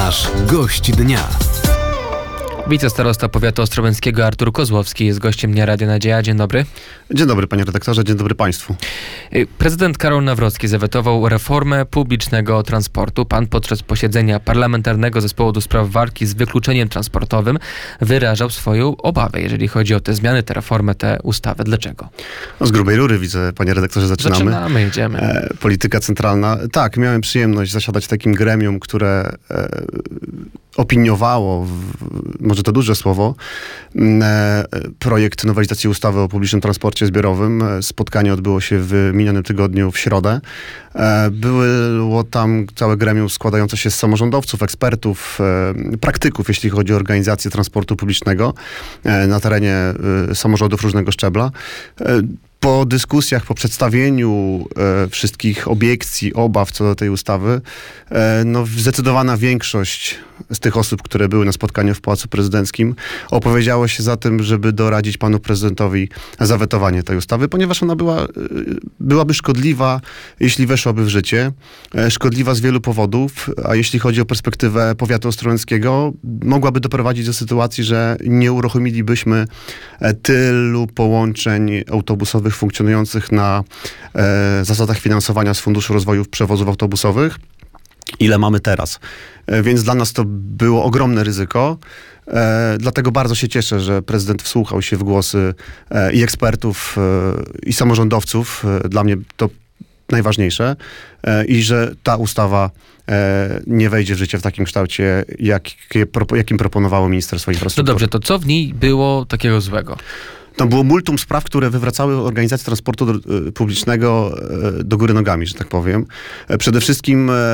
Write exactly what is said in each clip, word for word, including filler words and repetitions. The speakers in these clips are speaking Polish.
Nasz gość dnia. Wicestarosta powiatu ostrołęckiego Artur Kozłowski jest gościem Dnia Radia Nadzieja. Dzień dobry. Dzień dobry, panie redaktorze, dzień dobry państwu. Prezydent Karol Nawrocki zawetował reformę publicznego transportu. Pan podczas posiedzenia Parlamentarnego Zespołu do Spraw Walki z Wykluczeniem Transportowym wyrażał swoją obawę, jeżeli chodzi o te zmiany, tę reformę, tę ustawę. Dlaczego? No, z grubej rury widzę, panie redaktorze, zaczynamy. Zaczynamy, jedziemy. E, polityka centralna. Tak, miałem przyjemność zasiadać w takim gremium, które e, opiniowało, w, może to duże słowo, e, projekt nowelizacji ustawy o publicznym transporcie zbiorowym. Spotkanie odbyło się w minionym tygodniu w środę. E, było tam całe gremium składające się z samorządowców, ekspertów, e, praktyków, jeśli chodzi o organizację transportu publicznego e, na terenie e, samorządów różnego szczebla. E, Po dyskusjach, po przedstawieniu e, wszystkich obiekcji, obaw co do tej ustawy, e, no, zdecydowana większość z tych osób, które były na spotkaniu w Pałacu Prezydenckim, opowiedziało się za tym, żeby doradzić panu prezydentowi zawetowanie tej ustawy, ponieważ ona była, e, byłaby szkodliwa, jeśli weszłaby w życie. E, szkodliwa z wielu powodów, a jeśli chodzi o perspektywę powiatu ostrołęckiego, mogłaby doprowadzić do sytuacji, że nie uruchomilibyśmy e, tylu połączeń autobusowych funkcjonujących na e, zasadach finansowania z Funduszu Rozwoju Przewozów Autobusowych, ile mamy teraz. E, więc dla nas to było ogromne ryzyko. E, dlatego bardzo się cieszę, że prezydent wsłuchał się w głosy e, i ekspertów, e, i samorządowców. E, dla mnie to najważniejsze. E, I że ta ustawa e, nie wejdzie w życie w takim kształcie, jakie, jakim proponowało Ministerstwo Infrastruktury. No dobrze, to co w niej było takiego złego? Tam było multum spraw, które wywracały organizację transportu do, y, publicznego y, do góry nogami, że tak powiem. E, przede wszystkim y,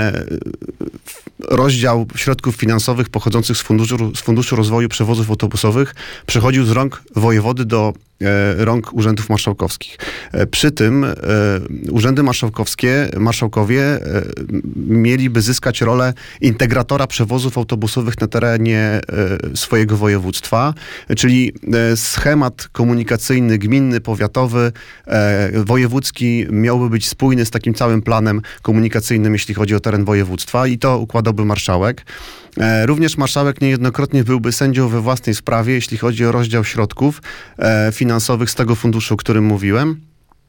y, rozdział środków finansowych pochodzących z funduszu, z funduszu Rozwoju Przewozów Autobusowych przechodził z rąk wojewody do e, rąk urzędów marszałkowskich. E, przy tym e, urzędy marszałkowskie, marszałkowie e, mieliby zyskać rolę integratora przewozów autobusowych na terenie e, swojego województwa, czyli e, schemat komunikacyjny, gminny, powiatowy, e, wojewódzki miałby być spójny z takim całym planem komunikacyjnym, jeśli chodzi o teren województwa, i to układałby marszałek. E, również marszałek niejednokrotnie byłby sędzią we własnej sprawie, jeśli chodzi o rozdział środków e, finansowych z tego funduszu, o którym mówiłem.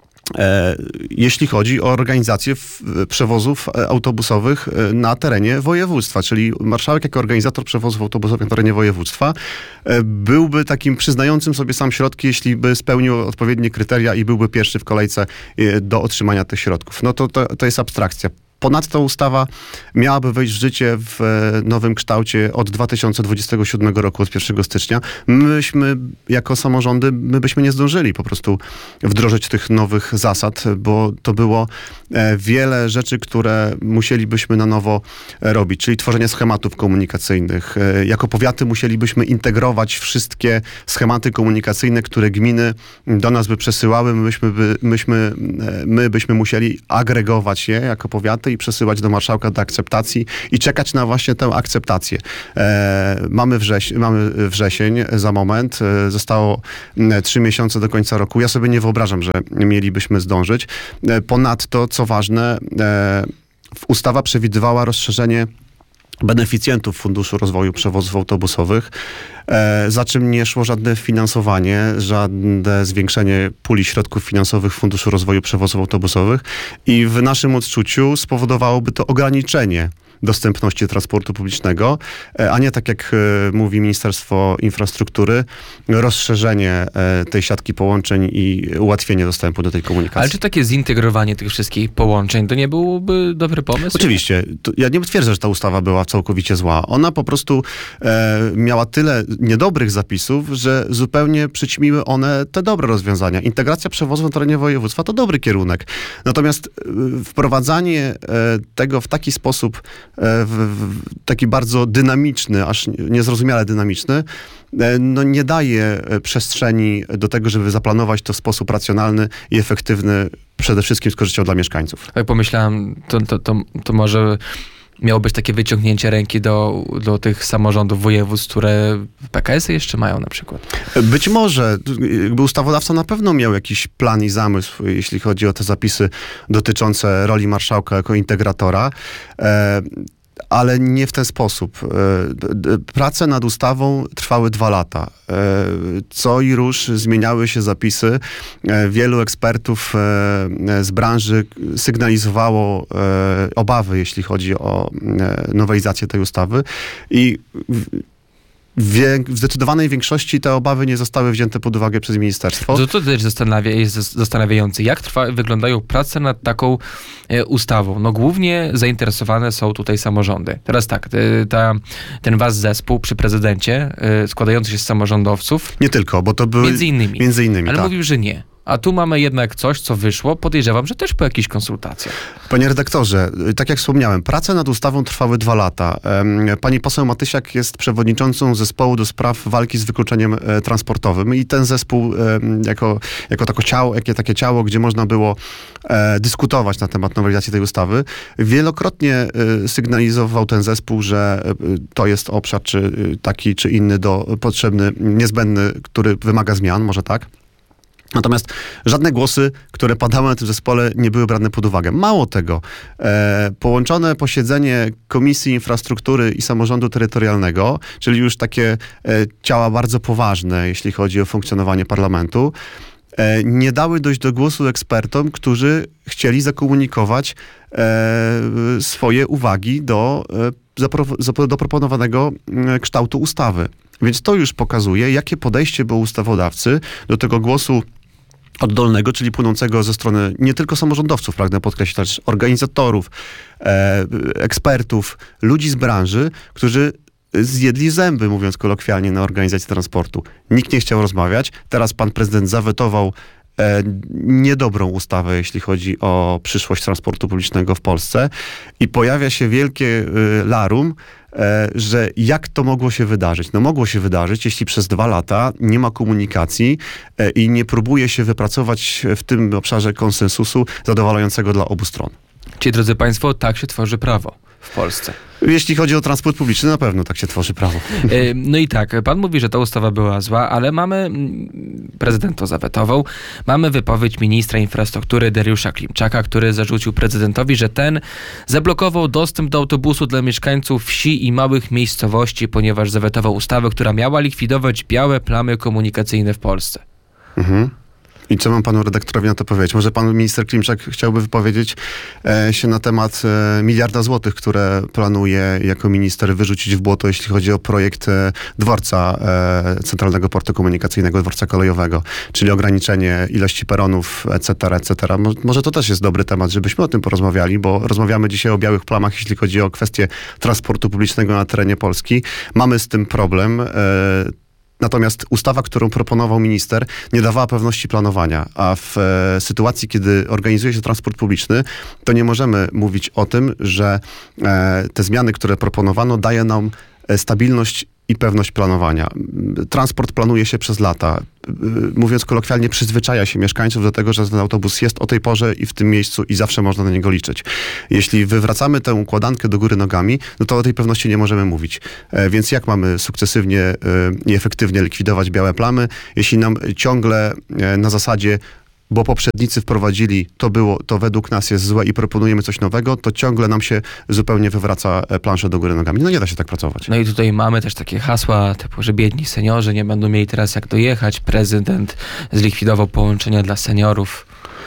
E, jeśli chodzi o organizację w, przewozów autobusowych na terenie województwa, czyli marszałek jako organizator przewozów autobusowych na terenie województwa e, byłby takim przyznającym sobie sam środki, jeśli by spełnił odpowiednie kryteria i byłby pierwszy w kolejce e, do otrzymania tych środków. No to, to, to jest abstrakcja. Ponadto ustawa miałaby wejść w życie w nowym kształcie od dwa tysiące dwudziestego siódmego roku, od pierwszego stycznia. Myśmy jako samorządy, my byśmy nie zdążyli po prostu wdrożyć tych nowych zasad, bo to było wiele rzeczy, które musielibyśmy na nowo robić, czyli tworzenie schematów komunikacyjnych. Jako powiaty musielibyśmy integrować wszystkie schematy komunikacyjne, które gminy do nas by przesyłały. Myśmy, by, myśmy, my byśmy musieli agregować je jako powiaty i przesyłać do marszałka do akceptacji i czekać na właśnie tę akceptację. E, mamy, wrześ, mamy wrzesień za moment. E, zostało trzy miesiące do końca roku. Ja sobie nie wyobrażam, że mielibyśmy zdążyć. E, ponadto, co ważne, e, ustawa przewidywała rozszerzenie beneficjentów Funduszu Rozwoju Przewozów Autobusowych, e, za czym nie szło żadne finansowanie, żadne zwiększenie puli środków finansowych Funduszu Rozwoju Przewozów Autobusowych, i w naszym odczuciu spowodowałoby to ograniczenie dostępności transportu publicznego, a nie, tak jak mówi Ministerstwo Infrastruktury, rozszerzenie tej siatki połączeń i ułatwienie dostępu do tej komunikacji. Ale czy takie zintegrowanie tych wszystkich połączeń to nie byłby dobry pomysł? Oczywiście. To ja nie twierdzę, że ta ustawa była całkowicie zła. Ona po prostu e, miała tyle niedobrych zapisów, że zupełnie przyćmiły one te dobre rozwiązania. Integracja przewozów na terenie województwa to dobry kierunek. Natomiast e, wprowadzanie e, tego w taki sposób, W, w, taki bardzo dynamiczny, aż niezrozumiale dynamiczny, no nie daje przestrzeni do tego, żeby zaplanować to w sposób racjonalny i efektywny, przede wszystkim z korzyścią dla mieszkańców. Jak pomyślałem, to, to, to, to może miało być takie wyciągnięcie ręki do, do tych samorządów, województw, które P K S-y jeszcze mają na przykład. Być może. Jakby ustawodawca na pewno miał jakiś plan i zamysł, jeśli chodzi o te zapisy dotyczące roli marszałka jako integratora. E, ale nie w ten sposób. Prace nad ustawą trwały dwa lata. Co i róż zmieniały się zapisy. Wielu ekspertów z branży sygnalizowało obawy, jeśli chodzi o nowelizację tej ustawy i w zdecydowanej większości te obawy nie zostały wzięte pod uwagę przez ministerstwo. To, to też zastanawia, jest zastanawiające. Jak trwa, wyglądają prace nad taką e, ustawą? No głównie zainteresowane są tutaj samorządy. Teraz tak, te, ta, ten wasz zespół przy prezydencie, e, składający się z samorządowców. Nie tylko, bo to były... Między innymi. Między innymi, Ale tak. mówił, że nie. A tu mamy jednak coś, co wyszło. Podejrzewam, że też po jakichś konsultacjach. Panie redaktorze, tak jak wspomniałem, prace nad ustawą trwały dwa lata. Pani poseł Matysiak jest przewodniczącą zespołu do spraw walki z wykluczeniem transportowym i ten zespół jako, jako tako ciało, jakie takie ciało, gdzie można było dyskutować na temat nowelizacji tej ustawy, wielokrotnie sygnalizował ten zespół, że to jest obszar czy taki czy inny do potrzebny, niezbędny, który wymaga zmian, może tak? Natomiast żadne głosy, które padały na tym zespole, nie były brane pod uwagę. Mało tego, e, połączone posiedzenie Komisji Infrastruktury i Samorządu Terytorialnego, czyli już takie e, ciała bardzo poważne, jeśli chodzi o funkcjonowanie parlamentu, e, nie dały dojść do głosu ekspertom, którzy chcieli zakomunikować e, swoje uwagi do, e, zapro, do proponowanego e, kształtu ustawy. Więc to już pokazuje, jakie podejście było ustawodawcy do tego głosu oddolnego, czyli płynącego ze strony nie tylko samorządowców, pragnę podkreślić, też organizatorów, e, ekspertów, ludzi z branży, którzy zjedli zęby, mówiąc kolokwialnie, na organizację transportu. Nikt nie chciał rozmawiać. Teraz pan prezydent zawetował e, niedobrą ustawę, jeśli chodzi o przyszłość transportu publicznego w Polsce i pojawia się wielkie e, larum, że jak to mogło się wydarzyć? No mogło się wydarzyć, jeśli przez dwa lata nie ma komunikacji i nie próbuje się wypracować w tym obszarze konsensusu zadowalającego dla obu stron. Czyli, drodzy państwo, tak się tworzy prawo w Polsce. Jeśli chodzi o transport publiczny, na pewno tak się tworzy prawo. No i tak, pan mówi, że ta ustawa była zła, ale mamy, prezydent to zawetował, mamy wypowiedź ministra infrastruktury Dariusza Klimczaka, który zarzucił prezydentowi, że ten zablokował dostęp do autobusu dla mieszkańców wsi i małych miejscowości, ponieważ zawetował ustawę, która miała likwidować białe plamy komunikacyjne w Polsce. Mhm. I co mam panu redaktorowi na to powiedzieć? Może pan minister Klimczak chciałby wypowiedzieć e, się na temat e, miliarda złotych, które planuje jako minister wyrzucić w błoto, jeśli chodzi o projekt e, dworca e, Centralnego Portu Komunikacyjnego, dworca kolejowego, czyli ograniczenie ilości peronów, et cetera, et cetera. Mo- może to też jest dobry temat, żebyśmy o tym porozmawiali, bo rozmawiamy dzisiaj o białych plamach, jeśli chodzi o kwestię transportu publicznego na terenie Polski. Mamy z tym problem. E, Natomiast ustawa, którą proponował minister, nie dawała pewności planowania, a w e, sytuacji, kiedy organizuje się transport publiczny, to nie możemy mówić o tym, że e, te zmiany, które proponowano, daje nam e, stabilność i pewność planowania. Transport planuje się przez lata. Mówiąc kolokwialnie, przyzwyczaja się mieszkańców do tego, że ten autobus jest o tej porze i w tym miejscu i zawsze można na niego liczyć. Jeśli wywracamy tę układankę do góry nogami, no to o tej pewności nie możemy mówić. Więc jak mamy sukcesywnie i efektywnie likwidować białe plamy, jeśli nam ciągle na zasadzie bo poprzednicy wprowadzili, to było, to według nas jest złe i proponujemy coś nowego, to ciągle nam się zupełnie wywraca planszę do góry nogami. No nie da się tak pracować. No i tutaj mamy też takie hasła typu, że biedni seniorzy nie będą mieli teraz jak dojechać. Prezydent zlikwidował połączenia dla seniorów.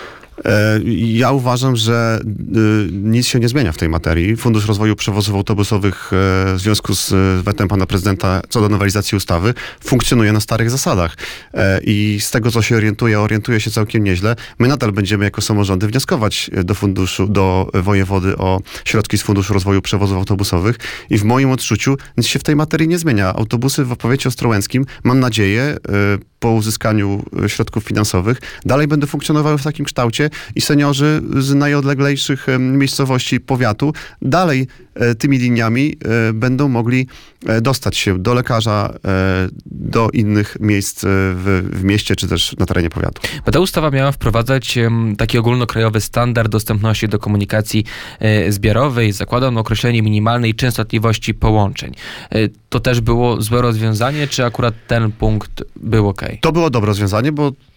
Ja uważam, że nic się nie zmienia w tej materii. Fundusz Rozwoju Przewozów Autobusowych w związku z wetem pana prezydenta co do nowelizacji ustawy funkcjonuje na starych zasadach. I z tego, co się orientuje, orientuje się całkiem nieźle. My nadal będziemy jako samorządy wnioskować do funduszu, do wojewody o środki z Funduszu Rozwoju Przewozów Autobusowych i w moim odczuciu nic się w tej materii nie zmienia. Autobusy w powiecie ostrołęckim, mam nadzieję, po uzyskaniu środków finansowych, dalej będą funkcjonowały w takim kształcie i seniorzy z najodleglejszych miejscowości powiatu dalej tymi liniami będą mogli dostać się do lekarza, do innych miejsc w, w mieście, czy też na terenie powiatu. Bo ta ustawa miała wprowadzać taki ogólnokrajowy standard dostępności do komunikacji zbiorowej. Zakłada on określenie minimalnej częstotliwości połączeń. To też było złe rozwiązanie, czy akurat ten punkt był ok? To było dobre rozwiązanie, bo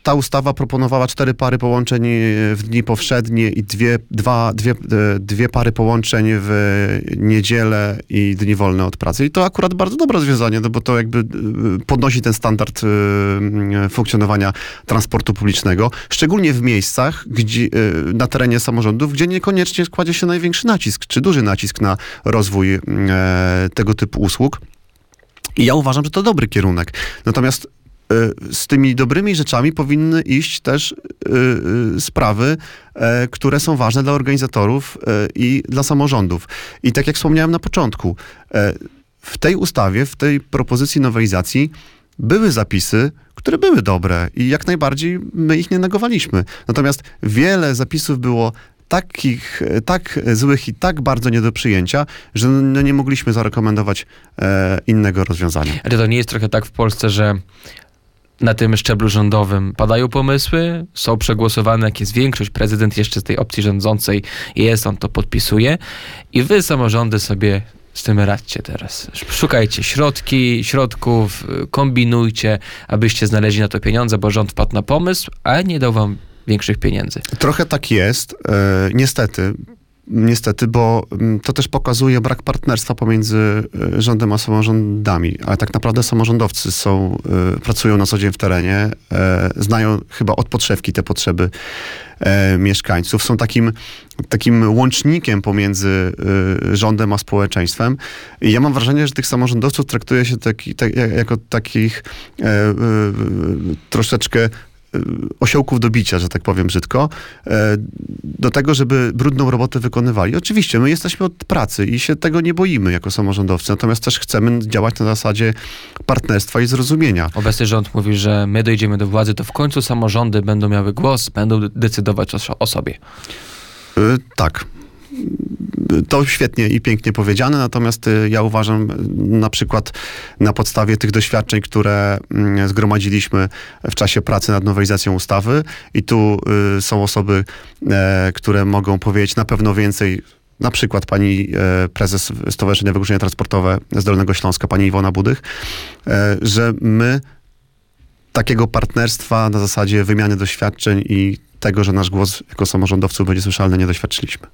ta ustawa proponowała cztery pary połączeń w dni powszednie i dwie, dwa, dwie, e, dwie pary połączeń w niedzielę i dni wolne od pracy. I to akurat bardzo dobre rozwiązanie, no bo to jakby e, podnosi ten standard e, funkcjonowania transportu publicznego, szczególnie w miejscach, gdzie, e, na terenie samorządów, gdzie niekoniecznie kładzie się największy nacisk, czy duży nacisk na rozwój e, tego typu usług. I ja uważam, że to dobry kierunek. Natomiast z tymi dobrymi rzeczami powinny iść też y, y, sprawy, y, które są ważne dla organizatorów y, i dla samorządów. I tak jak wspomniałem na początku, y, w tej ustawie, w tej propozycji nowelizacji były zapisy, które były dobre i jak najbardziej my ich nie negowaliśmy. Natomiast wiele zapisów było takich, tak złych i tak bardzo nie do przyjęcia, że no nie mogliśmy zarekomendować e, innego rozwiązania. Ale to nie jest trochę tak w Polsce, że na tym szczeblu rządowym padają pomysły, są przegłosowane, jak jest większość, prezydent jeszcze z tej opcji rządzącej jest, on to podpisuje i wy, samorządy, sobie z tym radźcie teraz. Szukajcie środki, środków, kombinujcie, abyście znaleźli na to pieniądze, bo rząd wpadł na pomysł, a nie dał wam większych pieniędzy. Trochę tak jest, e, niestety. Niestety, bo to też pokazuje brak partnerstwa pomiędzy rządem a samorządami. Ale tak naprawdę samorządowcy są, pracują na co dzień w terenie, znają chyba od podszewki te potrzeby mieszkańców. Są takim, takim łącznikiem pomiędzy rządem a społeczeństwem. I ja mam wrażenie, że tych samorządowców traktuje się taki, tak, jako takich troszeczkę osiołków do bicia, że tak powiem brzydko, do tego, żeby brudną robotę wykonywali. Oczywiście, my jesteśmy od pracy i się tego nie boimy jako samorządowcy, natomiast też chcemy działać na zasadzie partnerstwa i zrozumienia. Obecny rząd mówi, że my dojdziemy do władzy, to w końcu samorządy będą miały głos, będą decydować o, o sobie. Yy, tak. To świetnie i pięknie powiedziane, natomiast ja uważam na przykład na podstawie tych doświadczeń, które zgromadziliśmy w czasie pracy nad nowelizacją ustawy i tu y, są osoby, e, które mogą powiedzieć na pewno więcej, na przykład pani e, prezes Stowarzyszenia Wykluczenie Transportowe z Dolnego Śląska, pani Iwona Budych, e, że my takiego partnerstwa na zasadzie wymiany doświadczeń i tego, że nasz głos jako samorządowców będzie słyszalny, nie doświadczyliśmy.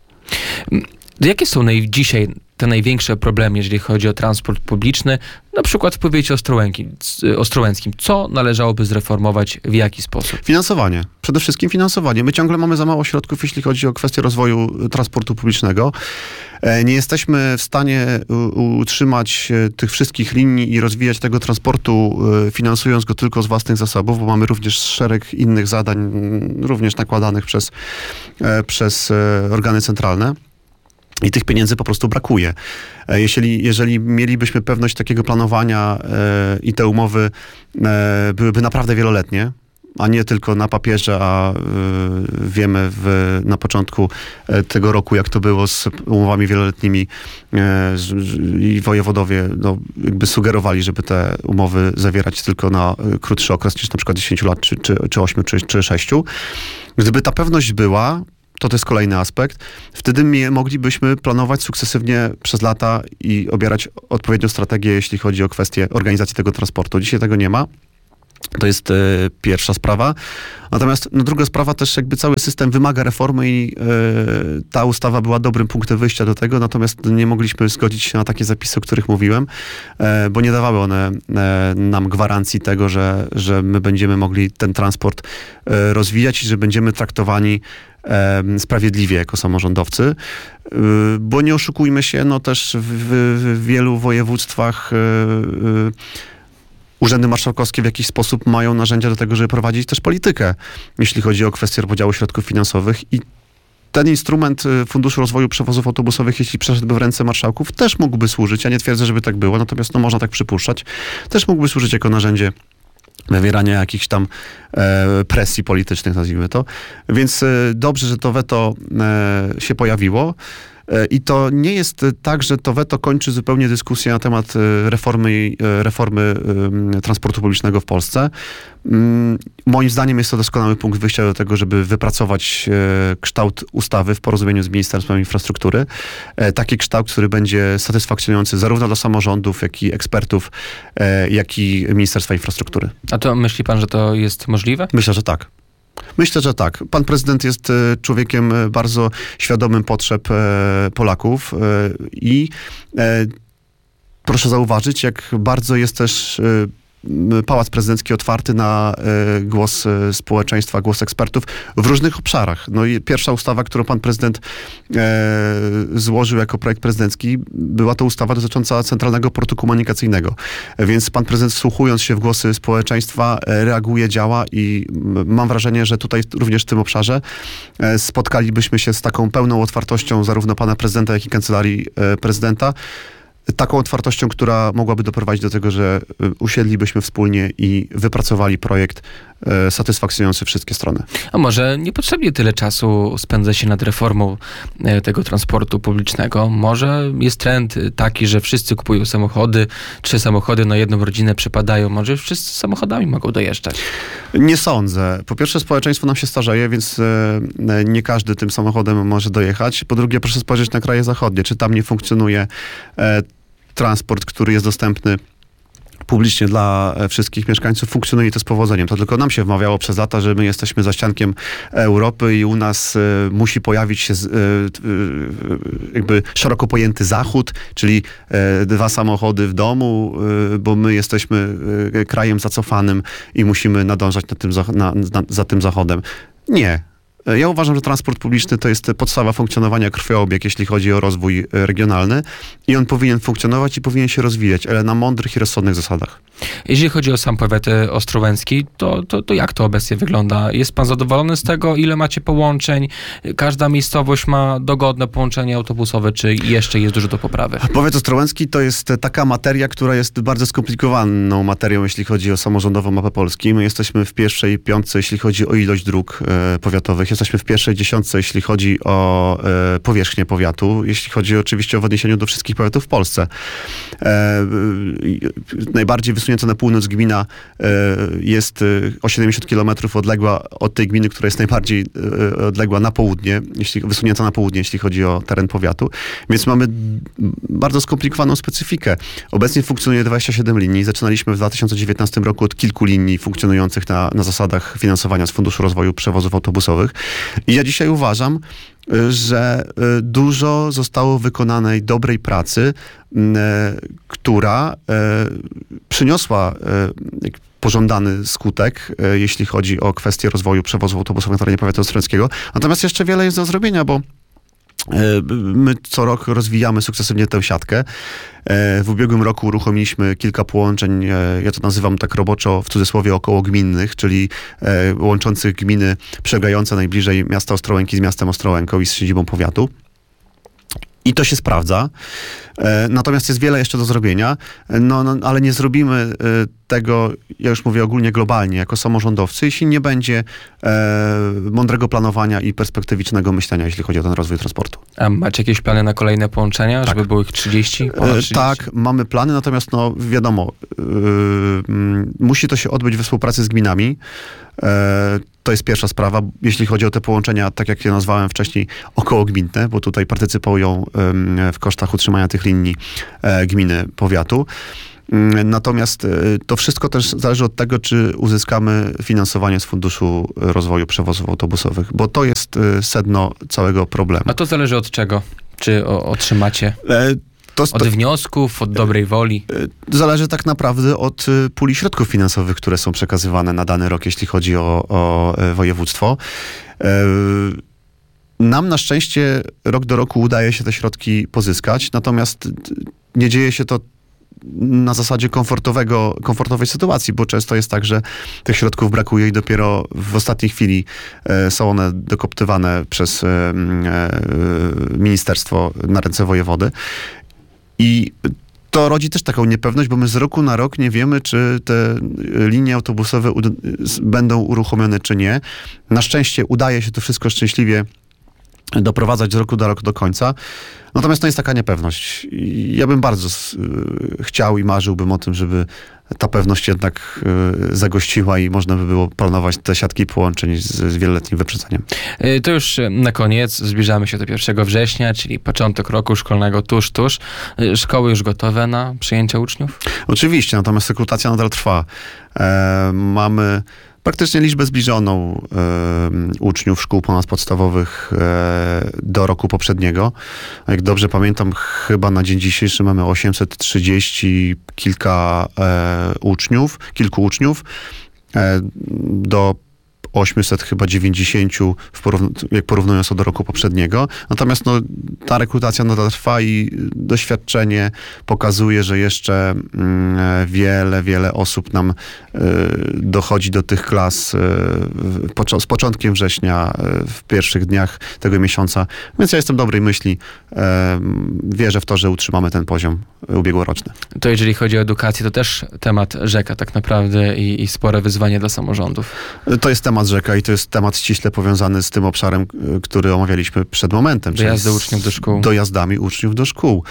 Jakie są naj, dzisiaj te największe problemy, jeżeli chodzi o transport publiczny? Na przykład w powiecie ostrołęckim. ostrołęckim. Co należałoby zreformować, w jaki sposób? Finansowanie. Przede wszystkim finansowanie. My ciągle mamy za mało środków, jeśli chodzi o kwestię rozwoju transportu publicznego. Nie jesteśmy w stanie utrzymać tych wszystkich linii i rozwijać tego transportu, finansując go tylko z własnych zasobów, bo mamy również szereg innych zadań, również nakładanych przez, przez organy centralne. I tych pieniędzy po prostu brakuje. Jeśli, jeżeli mielibyśmy pewność takiego planowania e, i te umowy e, byłyby naprawdę wieloletnie, a nie tylko na papierze, a y, wiemy w, na początku tego roku, jak to było z umowami wieloletnimi y, i wojewodowie no, jakby sugerowali, żeby te umowy zawierać tylko na krótszy okres niż na przykład dziesięć lat, czy, czy, czy osiem, czy, czy sześć. Gdyby ta pewność była, to to jest kolejny aspekt, wtedy my moglibyśmy planować sukcesywnie przez lata i obierać odpowiednią strategię, jeśli chodzi o kwestię organizacji tego transportu. Dzisiaj tego nie ma. To jest e, pierwsza sprawa. Natomiast no, druga sprawa też jakby cały system wymaga reformy i e, ta ustawa była dobrym punktem wyjścia do tego, natomiast nie mogliśmy zgodzić się na takie zapisy, o których mówiłem, e, bo nie dawały one e, nam gwarancji tego, że, że my będziemy mogli ten transport e, rozwijać i że będziemy traktowani e, sprawiedliwie jako samorządowcy, e, bo nie oszukujmy się, no też w, w, w wielu województwach e, e, urzędy marszałkowskie w jakiś sposób mają narzędzia do tego, żeby prowadzić też politykę, jeśli chodzi o kwestię podziału środków finansowych i ten instrument Funduszu Rozwoju Przewozów Autobusowych, jeśli przeszedłby w ręce marszałków, też mógłby służyć. Ja nie twierdzę, żeby tak było, natomiast no, można tak przypuszczać. Też mógłby służyć jako narzędzie wywierania jakichś tam e, presji politycznych, nazwijmy to. Więc e, dobrze, że to weto e, się pojawiło. I to nie jest tak, że to weto kończy zupełnie dyskusję na temat reformy, reformy transportu publicznego w Polsce. Moim zdaniem jest to doskonały punkt wyjścia do tego, żeby wypracować kształt ustawy w porozumieniu z Ministerstwem Infrastruktury. Taki kształt, który będzie satysfakcjonujący zarówno dla samorządów, jak i ekspertów, jak i Ministerstwa Infrastruktury. A to myśli pan, że to jest możliwe? Myślę, że tak. Myślę, że tak. Pan prezydent jest człowiekiem bardzo świadomym potrzeb Polaków i proszę zauważyć, jak bardzo jest też Pałac Prezydencki otwarty na e, głos e, społeczeństwa, głos ekspertów w różnych obszarach. No i pierwsza ustawa, którą pan prezydent e, złożył jako projekt prezydencki, była to ustawa dotycząca Centralnego Portu Komunikacyjnego. E, więc pan prezydent, wsłuchując się w głosy społeczeństwa, e, reaguje, działa i m, mam wrażenie, że tutaj również w tym obszarze e, spotkalibyśmy się z taką pełną otwartością zarówno pana prezydenta, jak i kancelarii e, prezydenta. Taką otwartością, która mogłaby doprowadzić do tego, że usiedlibyśmy wspólnie i wypracowali projekt e, satysfakcjonujący wszystkie strony. A może niepotrzebnie tyle czasu spędza się nad reformą e, tego transportu publicznego? Może jest trend taki, że wszyscy kupują samochody, trzy samochody na jedną rodzinę przypadają, może wszyscy samochodami mogą dojeżdżać? Nie sądzę. Po pierwsze, społeczeństwo nam się starzeje, więc e, nie każdy tym samochodem może dojechać. Po drugie, proszę spojrzeć na kraje zachodnie. Czy tam nie funkcjonuje e, transport, który jest dostępny publicznie dla wszystkich mieszkańców, funkcjonuje to z powodzeniem. To tylko nam się wmawiało przez lata, że my jesteśmy za ściankiem Europy i u nas y, musi pojawić się y, y, jakby szeroko pojęty zachód, czyli y, dwa samochody w domu, y, bo my jesteśmy y, krajem zacofanym i musimy nadążać na tym, na, na, za tym zachodem. Nie. Ja uważam, że transport publiczny to jest podstawa funkcjonowania, krwiobieg, jeśli chodzi o rozwój regionalny i on powinien funkcjonować i powinien się rozwijać, ale na mądrych i rozsądnych zasadach. Jeśli chodzi o sam powiat ostrołęcki, to, to, to jak to obecnie wygląda? Jest pan zadowolony z tego, ile macie połączeń? Każda miejscowość ma dogodne połączenie autobusowe, czy jeszcze jest dużo do poprawy? Powiat ostrołęcki to jest taka materia, która jest bardzo skomplikowaną materią, jeśli chodzi o samorządową mapę Polski. My jesteśmy w pierwszej piątce, jeśli chodzi o ilość dróg e, powiatowych. Jesteśmy w pierwszej dziesiątce, jeśli chodzi o e, powierzchnię powiatu, jeśli chodzi oczywiście o w odniesieniu do wszystkich powiatów w Polsce. E, najbardziej wysunięta na północ gmina e, jest o siedemdziesiąt kilometrów odległa od tej gminy, która jest najbardziej e, odległa na południe, jeśli, wysunięta na południe, jeśli chodzi o teren powiatu. Więc mamy bardzo skomplikowaną specyfikę. Obecnie funkcjonuje dwadzieścia siedem linii. Zaczynaliśmy w dwa tysiące dziewiętnastym roku od kilku linii funkcjonujących na, na zasadach finansowania z Funduszu Rozwoju Przewozów Autobusowych. I ja dzisiaj uważam, że dużo zostało wykonanej dobrej pracy, która przyniosła pożądany skutek, jeśli chodzi o kwestię rozwoju przewozów autobusowych na terenie powiatu ostrołęckiego. Natomiast jeszcze wiele jest do zrobienia, bo my co rok rozwijamy sukcesywnie tę siatkę. W ubiegłym roku uruchomiliśmy kilka połączeń, ja to nazywam tak roboczo, w cudzysłowie okołogminnych, czyli łączących gminy przylegające najbliżej miasta Ostrołęki z miastem Ostrołęką i z siedzibą powiatu. I to się sprawdza. Natomiast jest wiele jeszcze do zrobienia, no, no, ale nie zrobimy tego, ja już mówię ogólnie globalnie, jako samorządowcy, jeśli nie będzie e, mądrego planowania i perspektywicznego myślenia, jeśli chodzi o ten rozwój transportu. A macie jakieś plany na kolejne połączenia, tak, żeby było ich trzydzieści? Ponad trzydzieści? Tak, mamy plany, natomiast no wiadomo, yy, yy, musi to się odbyć we współpracy z gminami. Yy, to jest pierwsza sprawa, jeśli chodzi o te połączenia, tak jak je nazwałem wcześniej, okołogminne, bo tutaj partycypują yy, w kosztach utrzymania tych linii yy, gminy powiatu. Natomiast to wszystko też zależy od tego, czy uzyskamy finansowanie z Funduszu Rozwoju Przewozów Autobusowych, bo to jest sedno całego problemu. A to zależy od czego? Czy o, otrzymacie? To, od to, wniosków, od dobrej woli? Zależy tak naprawdę od puli środków finansowych, które są przekazywane na dany rok, jeśli chodzi o, o województwo. Nam na szczęście rok do roku udaje się te środki pozyskać, natomiast nie dzieje się to na zasadzie komfortowego, komfortowej sytuacji, bo często jest tak, że tych środków brakuje i dopiero w ostatniej chwili e, są one dokoptywane przez e, e, ministerstwo na ręce wojewody. I to rodzi też taką niepewność, bo my z roku na rok nie wiemy, czy te linie autobusowe będą uruchomione, czy nie. Na szczęście udaje się to wszystko szczęśliwie doprowadzać z roku do roku do końca. Natomiast to jest taka niepewność. I ja bym bardzo s- y, chciał i marzyłbym o tym, żeby ta pewność jednak y, zagościła i można by było planować te siatki połączeń z, z wieloletnim wyprzedzeniem. Y, To już y, na koniec. Zbliżamy się do pierwszego września, czyli początek roku szkolnego tuż, tuż. Y, Szkoły już gotowe na przyjęcie uczniów? Oczywiście, natomiast rekrutacja nadal trwa. E, mamy praktycznie liczbę zbliżoną e, uczniów szkół ponadpodstawowych e, do roku poprzedniego. Jak dobrze pamiętam, chyba na dzień dzisiejszy mamy osiemset trzydzieści kilka e, uczniów, kilku uczniów. E, do osiemset chyba dziewięćdziesiąt, w porówn- jak porównując to do roku poprzedniego. Natomiast no, ta rekrutacja nadal trwa i doświadczenie pokazuje, że jeszcze mm, wiele, wiele osób nam y, dochodzi do tych klas y, w poczo- z początkiem września, y, w pierwszych dniach tego miesiąca. Więc ja jestem dobrej myśli. Y, wierzę w to, że utrzymamy ten poziom ubiegłoroczny. To jeżeli chodzi o edukację, to też temat rzeka tak naprawdę i, i spore wyzwanie dla samorządów. To jest temat rzeka i to jest temat ściśle powiązany z tym obszarem, y, który omawialiśmy przed momentem. czyli Dojazdy z uczniów do szkół. Dojazdami uczniów do szkół.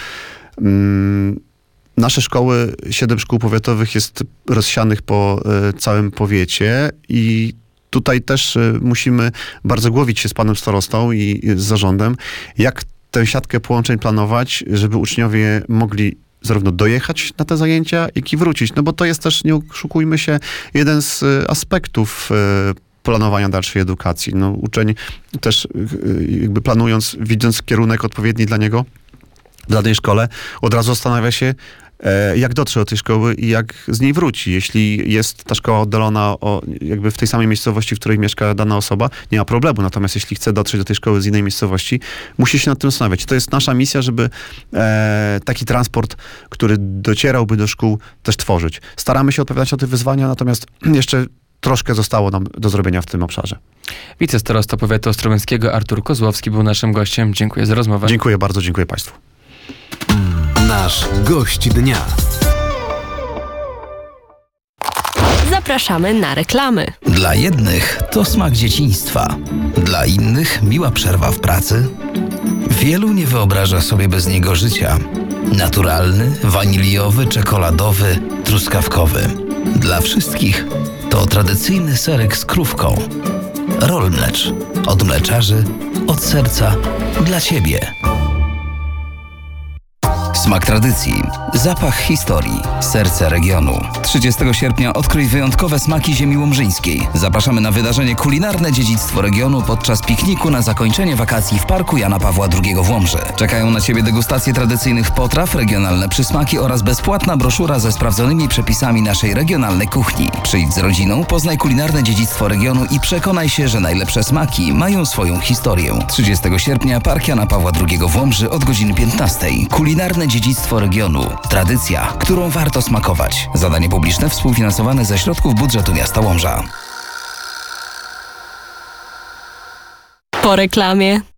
Mm, Nasze szkoły, siedem szkół powiatowych jest rozsianych po y, całym powiecie i tutaj też y, musimy bardzo głowić się z panem starostą i, i z zarządem, jak tę siatkę połączeń planować, żeby uczniowie mogli zarówno dojechać na te zajęcia, jak i wrócić. No bo to jest też, nie oszukujmy się, jeden z y, aspektów y, planowania dalszej edukacji. No, uczeń też y, jakby planując, widząc kierunek odpowiedni dla niego, w danej szkole, od razu zastanawia się, e, jak dotrze do tej szkoły i jak z niej wróci. Jeśli jest ta szkoła oddalona o, jakby w tej samej miejscowości, w której mieszka dana osoba, nie ma problemu. Natomiast jeśli chce dotrzeć do tej szkoły z innej miejscowości, musi się nad tym zastanawiać. To jest nasza misja, żeby e, taki transport, który docierałby do szkół, też tworzyć. Staramy się odpowiadać na te wyzwania, natomiast jeszcze troszkę zostało nam do zrobienia w tym obszarze. Wicestarosta powiatu ostrołęckiego Artur Kozłowski był naszym gościem. Dziękuję za rozmowę. Dziękuję bardzo, dziękuję Państwu. Nasz gość dnia. Zapraszamy na reklamy. Dla jednych to smak dzieciństwa, dla innych miła przerwa w pracy. Wielu nie wyobraża sobie bez niego życia. Naturalny, waniliowy, czekoladowy, truskawkowy. Dla wszystkich to tradycyjny serek z krówką. Rollmlecz. Od mleczarzy, od serca, dla Ciebie. Smak tradycji, zapach historii, serce regionu. trzydziestego sierpnia odkryj wyjątkowe smaki ziemi łomżyńskiej. Zapraszamy na wydarzenie Kulinarne Dziedzictwo Regionu podczas pikniku na zakończenie wakacji w Parku Jana Pawła drugiego w Łomży. Czekają na Ciebie degustacje tradycyjnych potraw, regionalne przysmaki oraz bezpłatna broszura ze sprawdzonymi przepisami naszej regionalnej kuchni. Przyjdź z rodziną, poznaj kulinarne dziedzictwo regionu i przekonaj się, że najlepsze smaki mają swoją historię. trzydziestego sierpnia Park Jana Pawła drugiego w Łomży od godziny piętnastej. Kulinarne dziedzictwo regionu. Tradycja, którą warto smakować. Zadanie publiczne współfinansowane ze środków budżetu miasta Łomża. Po reklamie.